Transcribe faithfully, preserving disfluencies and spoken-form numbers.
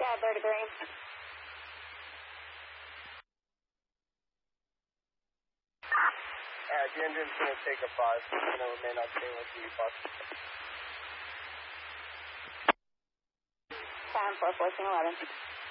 Yeah, thirty-three. Alright, the engine's going to take a bus. It's going to remain on King with the bus. Time for fourteen eleven.